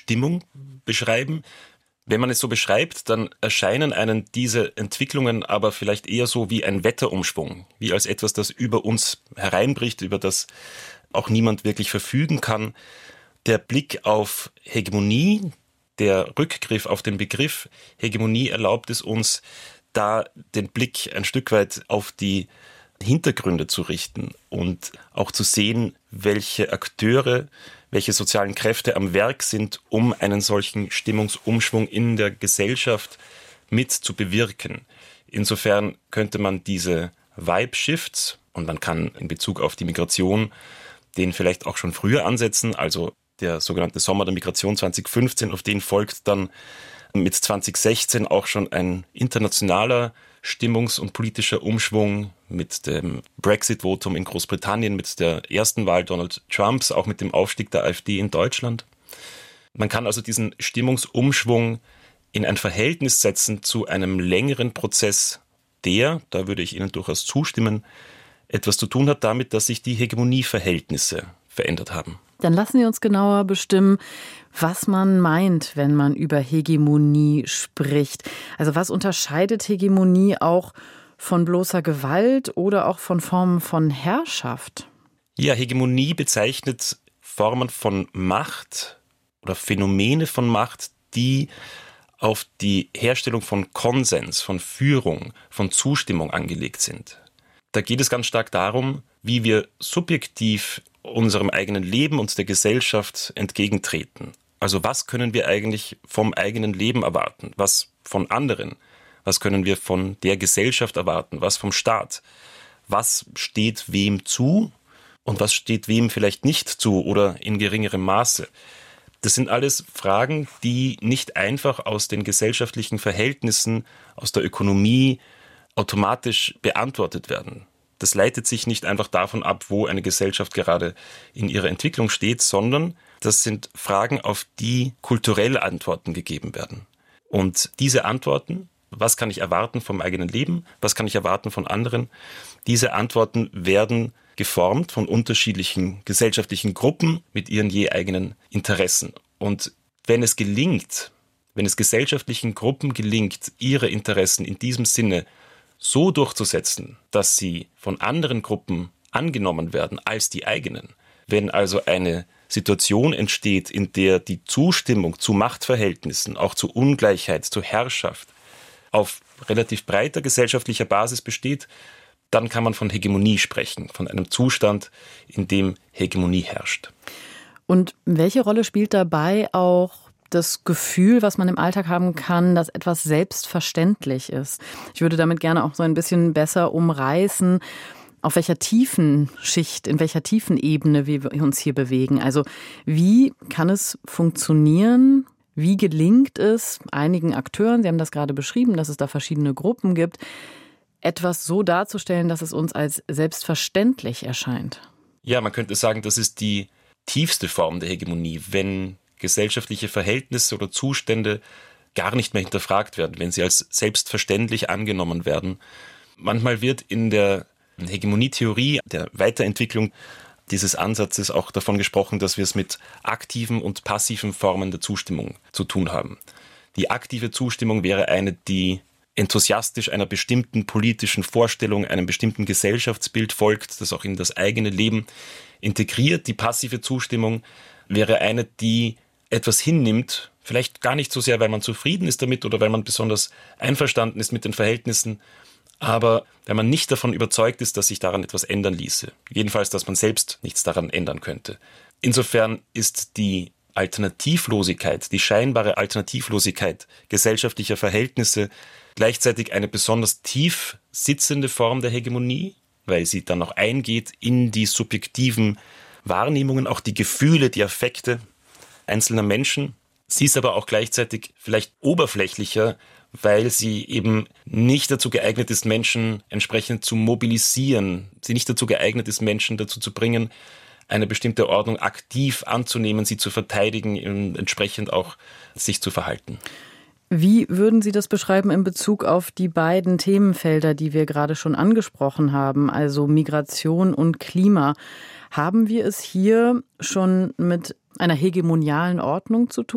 Stimmung beschreiben. Wenn man es so beschreibt, dann erscheinen einem diese Entwicklungen aber vielleicht eher so wie ein Wetterumschwung, wie als etwas, das über uns hereinbricht, über das auch niemand wirklich verfügen kann. Der Blick auf Hegemonie, der Rückgriff auf den Begriff Hegemonie erlaubt es uns, da den Blick ein Stück weit auf die Hintergründe zu richten und auch zu sehen, welche Akteure, welche sozialen Kräfte am Werk sind, um einen solchen Stimmungsumschwung in der Gesellschaft mit zu bewirken. Insofern könnte man diese Vibe-Shifts, und man kann in Bezug auf die Migration den vielleicht auch schon früher ansetzen, also der sogenannte Sommer der Migration 2015, auf den folgt dann mit 2016 auch schon ein internationaler Stimmungs- und politischer Umschwung mit dem Brexit-Votum in Großbritannien, mit der ersten Wahl Donald Trumps, auch mit dem Aufstieg der AfD in Deutschland. Man kann also diesen Stimmungsumschwung in ein Verhältnis setzen zu einem längeren Prozess, der, da würde ich Ihnen durchaus zustimmen, etwas zu tun hat damit, dass sich die Hegemonieverhältnisse verändert haben. Dann lassen Sie uns genauer bestimmen, was man meint, wenn man über Hegemonie spricht. Also was unterscheidet Hegemonie auch von bloßer Gewalt oder auch von Formen von Herrschaft? Ja, Hegemonie bezeichnet Formen von Macht oder Phänomene von Macht, die auf die Herstellung von Konsens, von Führung, von Zustimmung angelegt sind. Da geht es ganz stark darum, wie wir subjektiv unserem eigenen Leben und der Gesellschaft entgegentreten. Also was können wir eigentlich vom eigenen Leben erwarten? Was von anderen? Was können wir von der Gesellschaft erwarten? Was vom Staat? Was steht wem zu und was steht wem vielleicht nicht zu oder in geringerem Maße? Das sind alles Fragen, die nicht einfach aus den gesellschaftlichen Verhältnissen, aus der Ökonomie automatisch beantwortet werden. Das leitet sich nicht einfach davon ab, wo eine Gesellschaft gerade in ihrer Entwicklung steht, sondern das sind Fragen, auf die kulturelle Antworten gegeben werden. Und diese Antworten, was kann ich erwarten vom eigenen Leben, was kann ich erwarten von anderen, diese Antworten werden geformt von unterschiedlichen gesellschaftlichen Gruppen mit ihren je eigenen Interessen. Und wenn es gesellschaftlichen Gruppen gelingt, ihre Interessen in diesem Sinne so durchzusetzen, dass sie von anderen Gruppen angenommen werden als die eigenen. Wenn also eine Situation entsteht, in der die Zustimmung zu Machtverhältnissen, auch zu Ungleichheit, zu Herrschaft auf relativ breiter gesellschaftlicher Basis besteht, dann kann man von Hegemonie sprechen, von einem Zustand, in dem Hegemonie herrscht. Und welche Rolle spielt dabei auch das Gefühl, was man im Alltag haben kann, dass etwas selbstverständlich ist? Ich würde damit gerne auch so ein bisschen besser umreißen, auf welcher tiefen Schicht, in welcher tiefen Ebene wir uns hier bewegen. Also wie kann es funktionieren? Wie gelingt es einigen Akteuren, Sie haben das gerade beschrieben, dass es da verschiedene Gruppen gibt, etwas so darzustellen, dass es uns als selbstverständlich erscheint? Ja, man könnte sagen, das ist die tiefste Form der Hegemonie, wenn gesellschaftliche Verhältnisse oder Zustände gar nicht mehr hinterfragt werden, wenn sie als selbstverständlich angenommen werden. Manchmal wird in der Hegemonietheorie, der Weiterentwicklung dieses Ansatzes auch davon gesprochen, dass wir es mit aktiven und passiven Formen der Zustimmung zu tun haben. Die aktive Zustimmung wäre eine, die enthusiastisch einer bestimmten politischen Vorstellung, einem bestimmten Gesellschaftsbild folgt, das auch in das eigene Leben integriert. Die passive Zustimmung wäre eine, die etwas hinnimmt, vielleicht gar nicht so sehr, weil man zufrieden ist damit oder weil man besonders einverstanden ist mit den Verhältnissen, aber weil man nicht davon überzeugt ist, dass sich daran etwas ändern ließe. Jedenfalls, dass man selbst nichts daran ändern könnte. Insofern ist die Alternativlosigkeit, die scheinbare Alternativlosigkeit gesellschaftlicher Verhältnisse gleichzeitig eine besonders tief sitzende Form der Hegemonie, weil sie dann noch eingeht in die subjektiven Wahrnehmungen, auch die Gefühle, die Affekte einzelner Menschen. Sie ist aber auch gleichzeitig vielleicht oberflächlicher, weil sie eben nicht dazu geeignet ist, Menschen entsprechend zu mobilisieren, sie nicht dazu geeignet ist, Menschen dazu zu bringen, eine bestimmte Ordnung aktiv anzunehmen, sie zu verteidigen und entsprechend auch sich zu verhalten. Wie würden Sie das beschreiben in Bezug auf die beiden Themenfelder, die wir gerade schon angesprochen haben, also Migration und Klima? Haben wir es hier schon mit einer hegemonialen Ordnung zu tun?